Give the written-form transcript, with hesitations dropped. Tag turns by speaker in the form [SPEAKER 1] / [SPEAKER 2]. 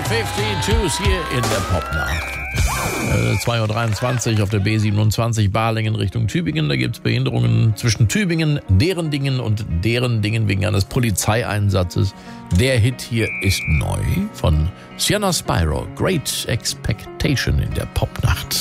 [SPEAKER 1] B-52s hier in der Popnacht. 2.23 Uhr auf der B27 Balingen Richtung Tübingen. Da gibt es Behinderungen zwischen Tübingen, deren Dingen und deren Dingen wegen eines Polizeieinsatzes. Der Hit hier ist neu von Sienna Spyro. Great Expectation in der Popnacht.